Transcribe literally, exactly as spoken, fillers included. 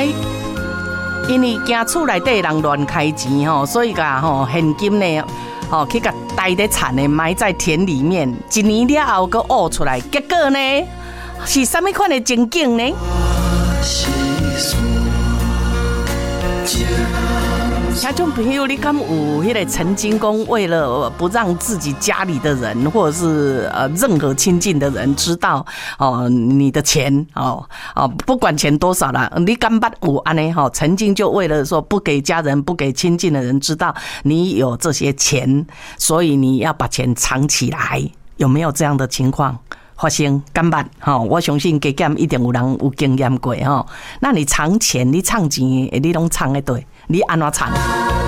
来因为惊厝内底人乱开钱吼，所以甲吼现金呢，吼去甲呆在田的埋在田里面，一年了后佫挖出来，结果呢是什么款的情景呢？听众朋友，你敢有迄个曾经讲为了不让自己家里的人或者是呃任何亲近的人知道哦你的钱哦哦不管钱多少啦，你敢捌有安尼哈？曾经就为了说不给家人、不给亲近的人知道你有这些钱，所以你要把钱藏起来，有没有这样的情况发生？敢捌哈？我相信加减一定有人有经验过哈。那你藏钱，你藏钱，你拢藏得对，你安怎藏？